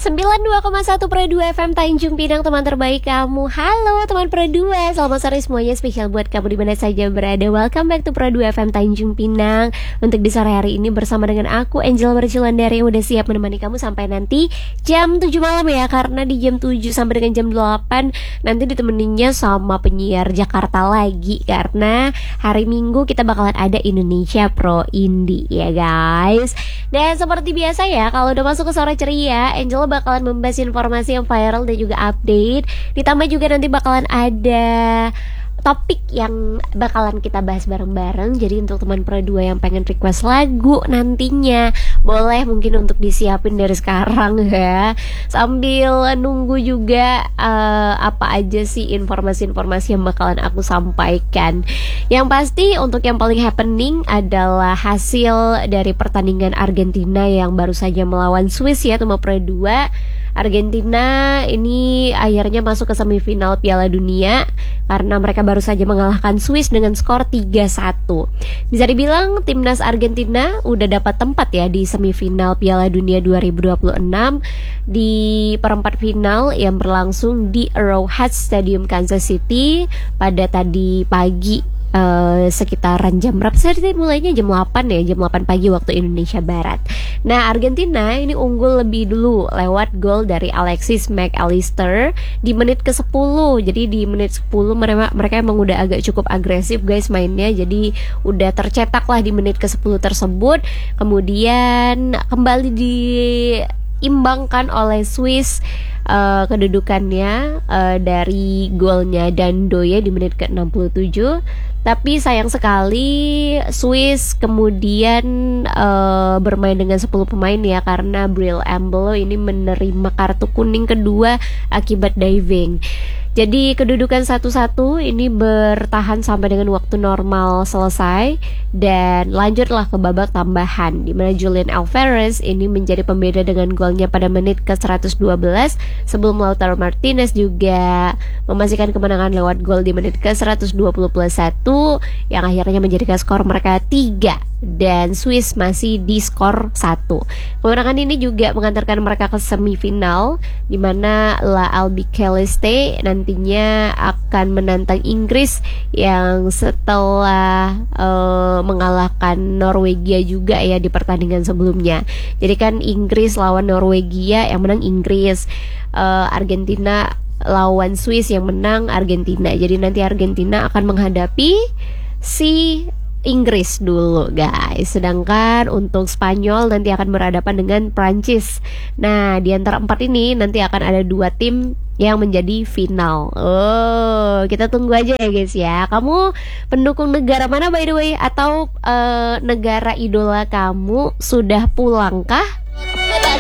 92,1 Pro 2 FM Tanjung Pinang, teman terbaik kamu. Halo teman Pro 2, selamat sore semuanya, spesial buat kamu di mana saja berada. Welcome back to Pro 2 FM Tanjung Pinang. Untuk di sore hari ini bersama dengan aku Angel Mercilandari yang udah siap menemani kamu sampai nanti jam 7 malam ya. Karena di jam 7 sampai dengan jam 8 nanti ditemeninnya sama penyiar Jakarta lagi. Karena hari Minggu kita bakalan ada Indonesia Pro Indie ya guys. Dan seperti biasa ya, kalau udah masuk ke sore ceria, Angel bakalan membahas informasi yang viral dan juga update. Ditambah juga nanti bakalan ada topik yang bakalan kita bahas bareng-bareng. Jadi untuk teman Pro 2 yang pengen request lagu nantinya, boleh mungkin untuk disiapin dari sekarang ya. Sambil nunggu juga apa aja sih informasi-informasi yang bakalan aku sampaikan. Yang pasti untuk yang paling happening adalah hasil dari pertandingan Argentina yang baru saja melawan Swiss ya teman Pro 2. Argentina ini akhirnya masuk ke semifinal Piala Dunia karena mereka baru saja mengalahkan Swiss dengan skor 3-1. Bisa dibilang timnas Argentina udah dapat tempat ya di semifinal Piala Dunia 2026 di perempat final yang berlangsung di Arrowhead Stadium Kansas City pada tadi pagi. Sekitaran jam berapa sih? Mulainya jam 8 ya, jam 8 pagi waktu Indonesia Barat. Nah, Argentina ini unggul lebih dulu lewat gol dari Alexis McAllister di menit ke-10. Jadi di menit 10 mereka emang udah agak cukup agresif guys mainnya. Jadi udah tercetak lah di menit ke-10 tersebut. Kemudian kembali diimbangkan oleh Swiss kedudukannya dari golnya Dandoye di menit ke-67. Tapi sayang sekali Swiss kemudian bermain dengan 10 pemain ya, karena Bril Embolo ini menerima kartu kuning kedua akibat diving. Jadi kedudukan 1-1 ini bertahan sampai dengan waktu normal selesai dan lanjutlah ke babak tambahan di mana Julian Alvarez ini menjadi pembeda dengan golnya pada menit ke-112 sebelum Lautaro Martinez juga memastikan kemenangan lewat gol di menit ke-120+1 yang akhirnya menjadikan skor mereka 3 dan Swiss masih di skor 1. Kemenangan ini juga mengantarkan mereka ke semifinal di mana La Albiceleste nantinya akan menantang Inggris yang setelah mengalahkan Norwegia juga ya di pertandingan sebelumnya. Jadi kan Inggris lawan Norwegia yang menang Inggris, Argentina lawan Swiss yang menang Argentina. Jadi nanti Argentina akan menghadapi si Inggris dulu guys. Sedangkan untuk Spanyol nanti akan berhadapan dengan Prancis. Nah, di antara 4 ini nanti akan ada 2 tim yang menjadi final. Kita tunggu aja ya guys ya. Kamu pendukung negara mana by the way? Atau negara idola kamu sudah pulangkah?